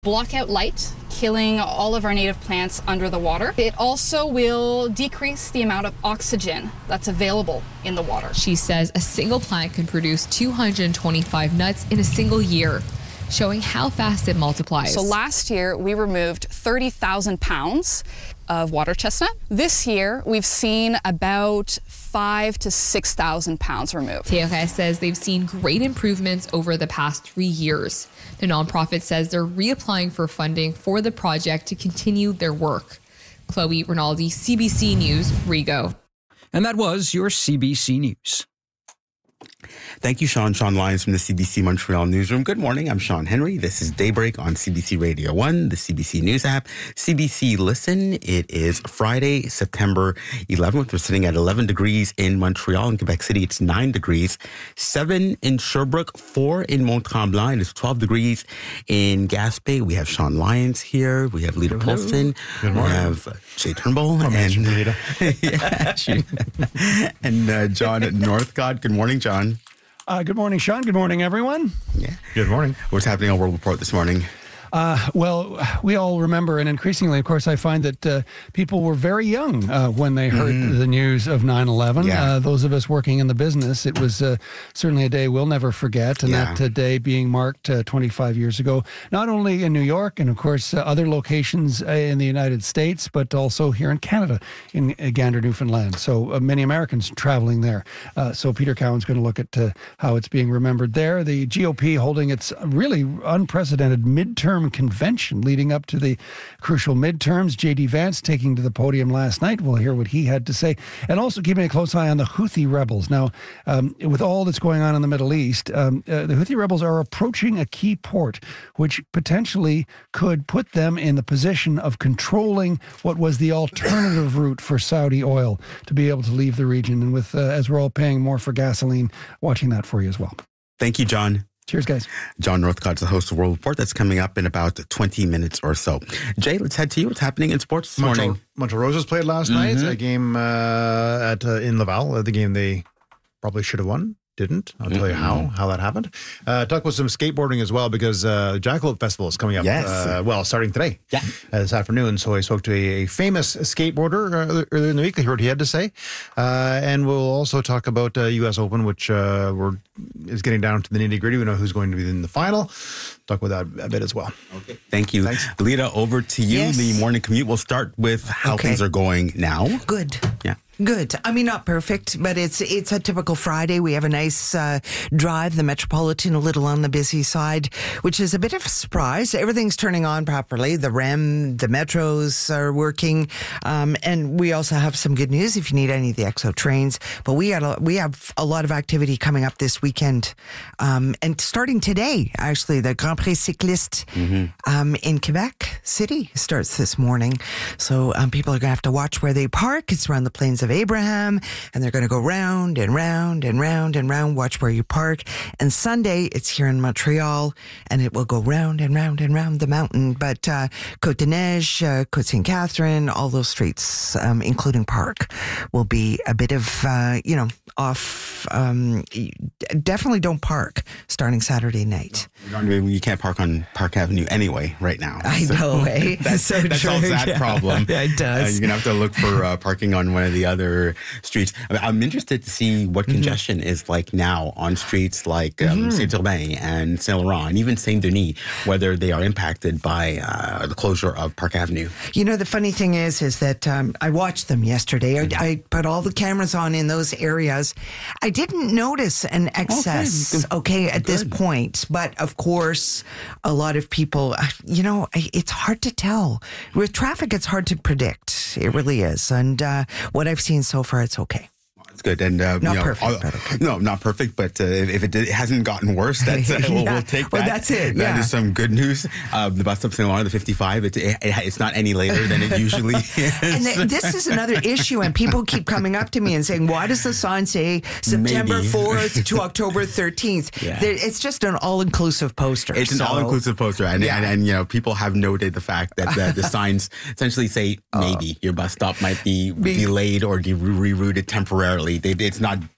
block out light, killing all of our native plants under the water. It also will decrease the amount of oxygen that's available in the water. She says a single plant can produce 225 nuts in a single year, showing how fast it multiplies. So last year, we removed 30,000 pounds of water chestnut. This year, we've seen about 5,000 to 6,000 pounds removed. TRS says they've seen great improvements over the past 3 years. The nonprofit says they're reapplying for funding for the project to continue their work. Chloe Rinaldi, CBC News, Rigaud. And that was your CBC News. Thank you, Sean. Sean Lyons from the CBC Montreal Newsroom. Good morning. I'm Sean Henry. This is Daybreak on CBC Radio 1, the CBC News app, CBC Listen. It is Friday, September 11th. We're sitting at 11 degrees in Montreal. In Quebec City, it's 9 degrees. 7 in Sherbrooke, 4 in Mont-Tremblant. It's 12 degrees in Gaspé. We have Sean Lyons here. We have Lita Polston. We have Jay Turnbull. And John Northcott. Good morning, John. Good morning, Sean. Good morning, everyone. Yeah. Good morning. What's happening on World Report this morning? Well, we all remember, and increasingly, of course, I find that people were very young when they heard the news of 9/11. Yeah. Those of us working in the business, it was certainly a day we'll never forget, and that day being marked 25 years ago, not only in New York and, of course, other locations in the United States, but also here in Canada, in Gander, Newfoundland. So many Americans traveling there. So Peter Cowan's going to look at how it's being remembered there. The GOP holding its really unprecedented midterm convention leading up to the crucial midterms. J.D. Vance taking to the podium last night. We'll hear what he had to say. And also keeping a close eye on the Houthi rebels. Now, with all that's going on in the Middle East, the Houthi rebels are approaching a key port, which potentially could put them in the position of controlling what was the alternative route for Saudi oil to be able to leave the region. And with as we're all paying more for gasoline, watching that for you as well. Thank you, John. Cheers, guys. John Northcott's the host of World Report. That's coming up in about 20 minutes or so. Jay, let's head to you. What's happening in sports this morning? Montreal Roses played last night, a game in Laval, the game they probably should have won. Didn't. I'll tell you how that happened. Talk about some skateboarding as well, because Jackalope Festival is coming up. Yes. Starting today. Yeah. This afternoon. So I spoke to a famous skateboarder earlier in the week. I heard what he had to say. And we'll also talk about U.S. Open, which is getting down to the nitty gritty. We know who's going to be in the final. Talk about that a bit as well. Okay. Thank you. Thanks. Lita, over to you. Yes. The morning commute. We'll start with how things are going now. Good. Yeah. Good. I mean, not perfect, but it's a typical Friday. We have a nice drive, the Metropolitan, a little on the busy side, which is a bit of a surprise. Everything's turning on properly. The REM, the metros are working, and we also have some good news if you need any of the EXO trains. But we have a lot of activity coming up this weekend, and starting today, actually, the Grand Prix Cycliste in Quebec City starts this morning. So people are going to have to watch where they park. It's around the Plains of Abraham, and they're going to go round and round and round and round. Watch where you park. And Sunday, it's here in Montreal, and it will go round and round and round the mountain. But Côte des Neiges, Côte Saint Catherine, all those streets, including Park, will be a bit of, off. Definitely don't park starting Saturday night. You can't park on Park Avenue anyway right now. I know, eh? That solves that problem. Yeah, it does. You're going to have to look for parking on one of the other streets. I'm interested to see what congestion is like now on streets like Saint-Urbain and Saint-Laurent and even Saint-Denis, whether they are impacted by the closure of Park Avenue. You know, the funny thing is that I watched them yesterday. I put all the cameras on in those areas. I didn't notice an excess, at this point. But, of course, a lot of people, it's hard to tell. With traffic, it's hard to predict. It really is. And what I've seen so far, it's okay. It's good. And not perfect. But okay. No, not perfect. But if it hasn't gotten worse, that's we'll take that. Well, that's it. That is some good news. The bus stop Saint Laurent, the 55. It's not any later than it usually is. And this is another issue. And people keep coming up to me and saying, "Why does the sign say September 4th to October 13th?" Yeah. It's just an all-inclusive poster. It's an all-inclusive poster, and people have noted the fact that the signs essentially say maybe your bus stop might be delayed or rerouted temporarily. It's not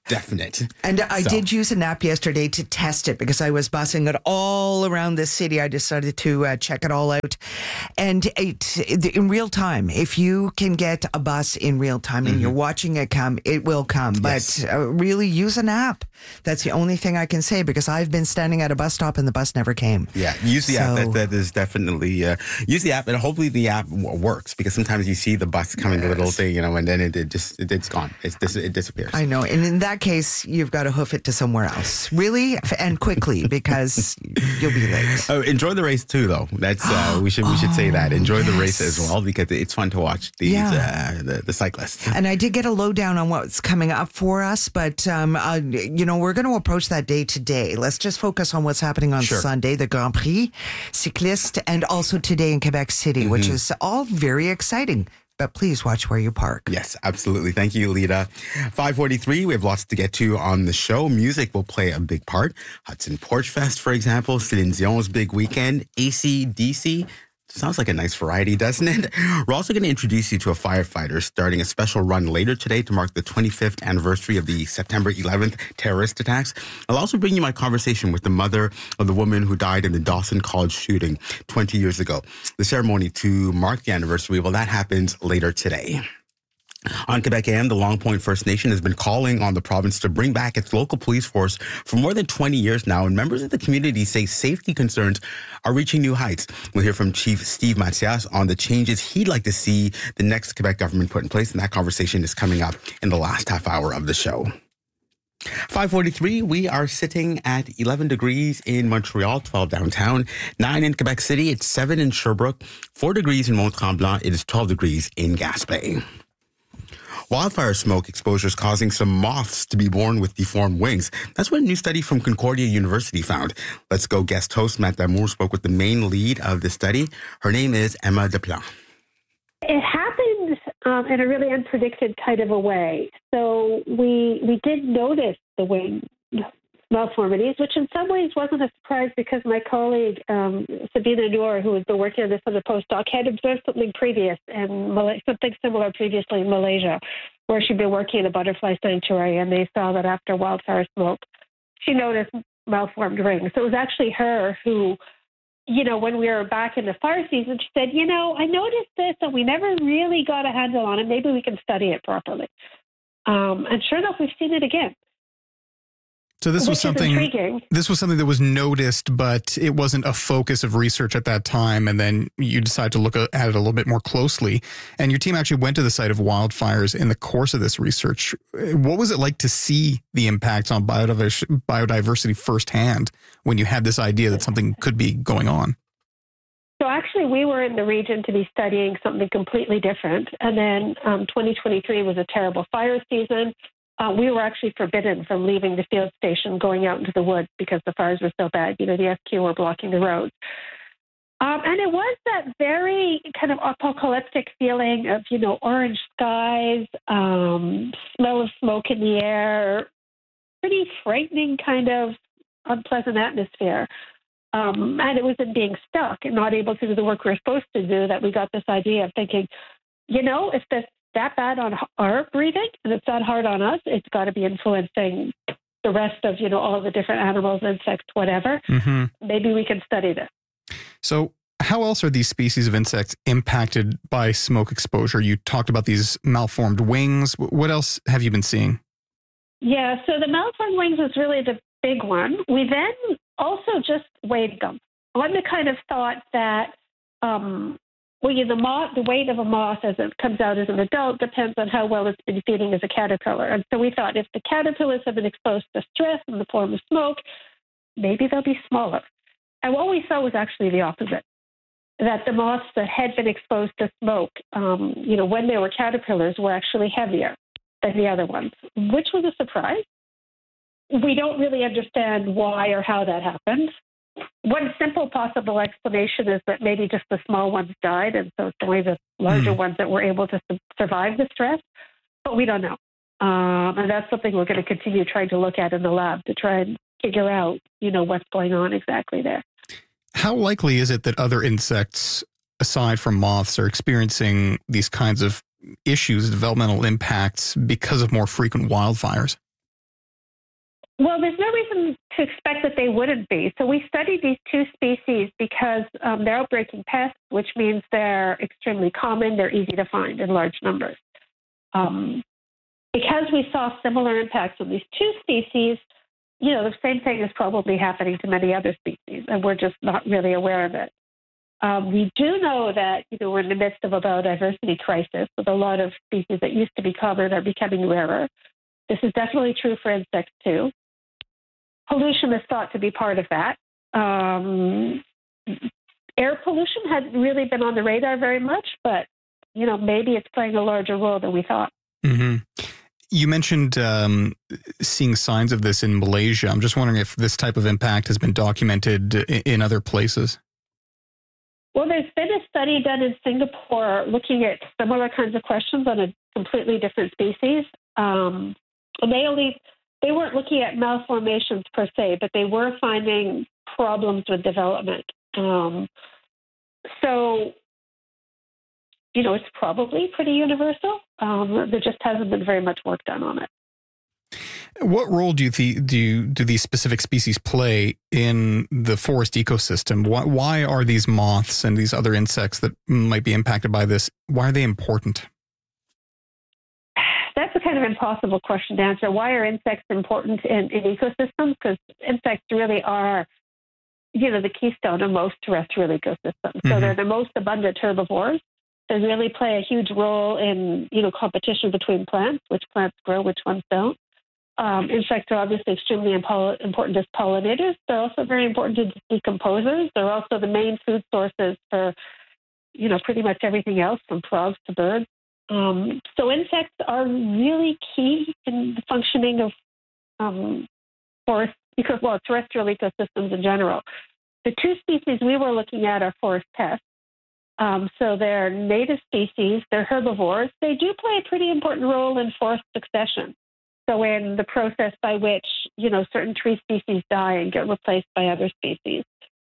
definite. And I did use an app yesterday to test it because I was busing it all around the city. I decided to check it all out. And in real time, if you can get a bus in real time and you're watching it come, it will come. Yes. But really use an app. That's the only thing I can say because I've been standing at a bus stop and the bus never came. Yeah, use the app. That is definitely, use the app, and hopefully the app works, because sometimes you see the bus coming, the little thing, and then it's gone. It disappears. I know. And in that case, you've got to hoof it to somewhere else. Really? And quickly, because you'll be late. Oh, enjoy the race too, though. That's we should say that. Enjoy the race as well, because it's fun to watch these the cyclists. And I did get a lowdown on what's coming up for us, but we're going to approach that day today. Let's just focus on what's happening on Sunday, the Grand Prix Cycliste, and also today in Quebec City, which is all very exciting. But please watch where you park. Yes, absolutely. Thank you, Lita. 5:43, we have lots to get to on the show. Music will play a big part. Hudson Porch Fest, for example, Céline Dion's big weekend, AC/DC. Sounds like a nice variety, doesn't it? We're also going to introduce you to a firefighter starting a special run later today to mark the 25th anniversary of the September 11th terrorist attacks. I'll also bring you my conversation with the mother of the woman who died in the Dawson College shooting 20 years ago. The ceremony to mark the anniversary, well, that happens later today. On Quebec AM, the Long Point First Nation has been calling on the province to bring back its local police force for more than 20 years now, and members of the community say safety concerns are reaching new heights. We'll hear from Chief Steve Mathias on the changes he'd like to see the next Quebec government put in place, and that conversation is coming up in the last half hour of the show. 5:43, we are sitting at 11 degrees in Montreal, 12 downtown, 9 in Quebec City, it's 7 in Sherbrooke, 4 degrees in Mont-Tremblant, it is 12 degrees in Gaspé. Wildfire smoke exposure is causing some moths to be born with deformed wings. That's what a new study from Concordia University found. Let's Go guest host Matt Damour spoke with the main lead of the study. Her name is Emma Deplan. It happened in a really unpredicted kind of a way. So we did notice the wing malformities, which in some ways wasn't a surprise because my colleague, Sabina Noor, who has been working on this as a postdoc, had observed something something similar previously in Malaysia, where she'd been working in a butterfly sanctuary, and they saw that after wildfire smoke, she noticed malformed rings. So it was actually her who, when we were back in the fire season, she said, I noticed this and we never really got a handle on it. Maybe we can study it properly. And sure enough, we've seen it again. So this was something that was noticed, but it wasn't a focus of research at that time. And then you decided to look at it a little bit more closely. And your team actually went to the site of wildfires in the course of this research. What was it like to see the impacts on biodiversity firsthand when you had this idea that something could be going on? So actually, we were in the region to be studying something completely different. And then 2023 was a terrible fire season. We were actually forbidden from leaving the field station, going out into the woods because the fires were so bad. The SQ were blocking the roads. And it was that very kind of apocalyptic feeling of, orange skies, smell of smoke in the air, pretty frightening kind of unpleasant atmosphere. And it was in being stuck and not able to do the work we were supposed to do that we got this idea of thinking, if this that bad on our breathing and it's that hard on us, it's got to be influencing the rest of, all of the different animals, insects, whatever. Mm-hmm. Maybe we can study this. So how else are these species of insects impacted by smoke exposure? You talked about these malformed wings. What else have you been seeing? Yeah, so the malformed wings is really the big one. We then also just weighed them on the kind of thought that, the weight of a moth as it comes out as an adult depends on how well it's been feeding as a caterpillar. And so we thought if the caterpillars have been exposed to stress in the form of smoke, maybe they'll be smaller. And what we saw was actually the opposite, that the moths that had been exposed to smoke, when they were caterpillars, were actually heavier than the other ones, which was a surprise. We don't really understand why or how that happened. One simple possible explanation is that maybe just the small ones died, and so it's only the larger ones that were able to survive the stress, but we don't know. And that's something we're going to continue trying to look at in the lab to try and figure out, what's going on exactly there. How likely is it that other insects, aside from moths, are experiencing these kinds of issues, developmental impacts, because of more frequent wildfires? Well, there's no reason to expect that they wouldn't be. So we studied these two species because they're outbreaking pests, which means they're extremely common. They're easy to find in large numbers. Because we saw similar impacts on these two species, the same thing is probably happening to many other species, and we're just not really aware of it. We do know that, we're in the midst of a biodiversity crisis with a lot of species that used to be common are becoming rarer. This is definitely true for insects too. Pollution is thought to be part of that. Air pollution hadn't really been on the radar very much, but, maybe it's playing a larger role than we thought. Mm-hmm. You mentioned seeing signs of this in Malaysia. I'm just wondering if this type of impact has been documented in other places. Well, there's been a study done in Singapore looking at similar kinds of questions on a completely different species. And they weren't looking at malformations per se, but they were finding problems with development. It's probably pretty universal. There just hasn't been very much work done on it. What role do these specific species play in the forest ecosystem? Why are these moths and these other insects that might be impacted by this, why are they important? That's a kind of impossible question to answer. Why are insects important in ecosystems? Because insects really are, the keystone of most terrestrial ecosystems. Mm-hmm. So they're the most abundant herbivores. They really play a huge role in, competition between plants, which plants grow, which ones don't. Insects are obviously extremely important as pollinators. They're also very important as decomposers. They're also the main food sources for, pretty much everything else from frogs to birds. So insects are really key in the functioning of forest, terrestrial ecosystems in general. The two species we were looking at are forest pests. So they're native species, they're herbivores. They do play a pretty important role in forest succession. So in the process by which, certain tree species die and get replaced by other species.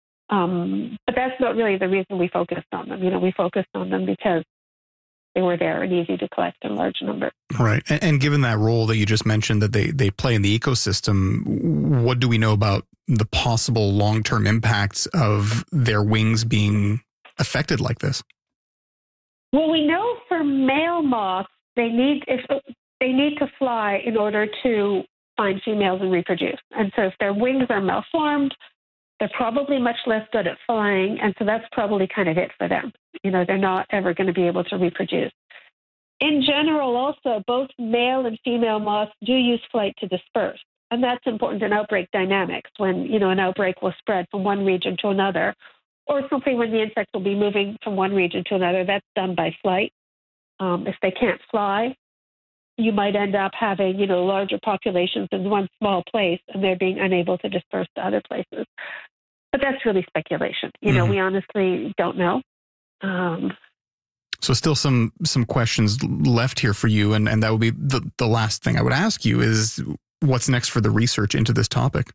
But that's not really the reason we focused on them. We focused on them because they were there and easy to collect in large numbers. Right. And given that role that you just mentioned that they play in the ecosystem, what do we know about the possible long-term impacts of their wings being affected like this? Well, we know for male moths, they need to fly in order to find females and reproduce. And so if their wings are malformed, they're probably much less good at flying. And so that's probably kind of it for them. They're not ever going to be able to reproduce. In general, also, both male and female moths do use flight to disperse. And that's important in outbreak dynamics when, an outbreak will spread from one region to another, or something when the insect will be moving from one region to another. That's done by flight. If they can't fly, you might end up having, larger populations in one small place, and they're being unable to disperse to other places. But that's really speculation. We honestly don't know. So still some questions left here for you, and that would be the last thing I would ask you is what's next for the research into this topic?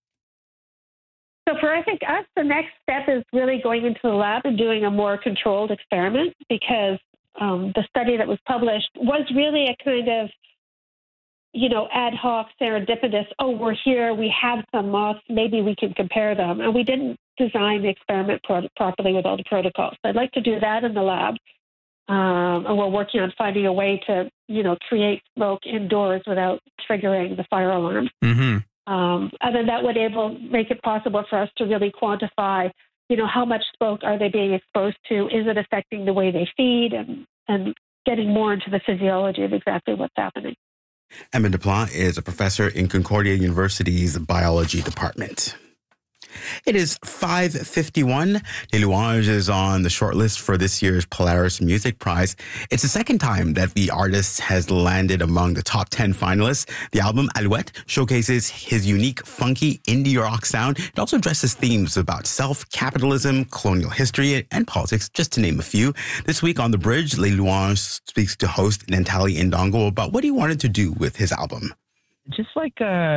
So for, I think, us, the next step is really going into the lab and doing a more controlled experiment because the study that was published was really a kind of, ad hoc, serendipitous, we're here, we have some moths, maybe we can compare them. And we didn't design the experiment properly with all the protocols. So I'd like to do that in the lab. And we're working on finding a way to, create smoke indoors without triggering the fire alarm. Mm-hmm. And then that would make it possible for us to really quantify, how much smoke are they being exposed to? Is it affecting the way they feed and getting more into the physiology of exactly what's happening. Emma Duplat is a professor in Concordia University's biology department. It is 5:51. Les Louanges is on the shortlist for this year's Polaris Music Prize. It's the second time that the artist has landed among the top 10 finalists. The album Alouette showcases his unique, funky indie rock sound. It also addresses themes about self-capitalism, colonial history, and politics, just to name a few. This week on The Bridge, Les Louanges speaks to host Nantali Ndongo about what he wanted to do with his album. Just like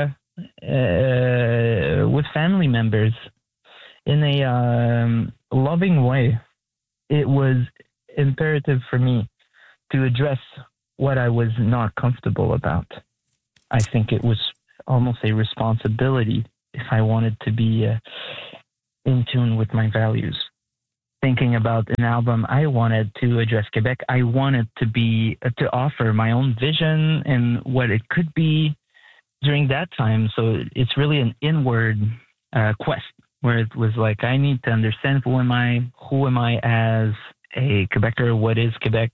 with family members in a loving way. It was imperative for me to address what I was not comfortable about. I think it was almost a responsibility if I wanted to be in tune with my values. Thinking about an album, I wanted to address Quebec. I wanted to offer my own vision and what it could be during that time. So it's really an inward quest where it was like, I need to understand who am I as a Quebecer, what is Quebec,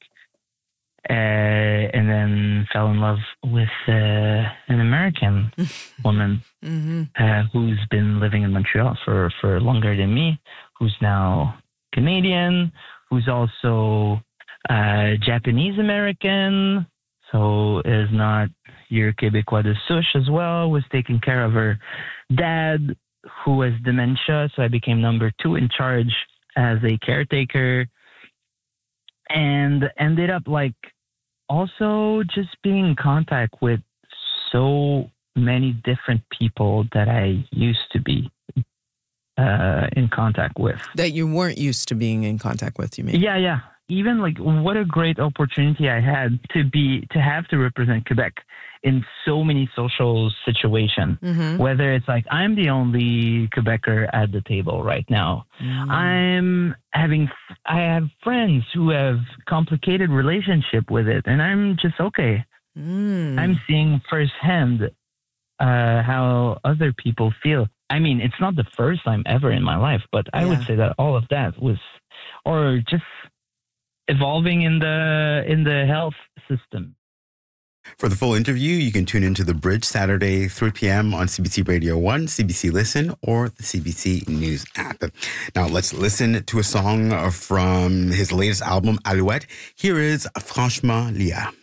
and then fell in love with an American woman who's been living in Montreal for longer than me, who's now Canadian, who's also Japanese American, so is not your Québécois de souche as well, was taking care of her dad who has dementia, so I became number 2 in charge as a caretaker, and ended up like also just being in contact with so many different people that I used to be in contact with. That you weren't used to being in contact with, you mean? Yeah. Even like what a great opportunity I had to have to represent Quebec in so many social situations. Whether it's like I'm the only Quebecer at the table right now. I have friends who have complicated relationship with it, and I'm just okay. I'm seeing firsthand how other people feel. I mean, it's not the first time ever in my life, but I would say that all of that was, or just evolving in the health system. For the full interview, you can tune into The Bridge Saturday, 3 p.m. on CBC Radio 1, CBC Listen, or the CBC News app. Now, let's listen to a song from his latest album, Alouette. Here is Franchement Lia.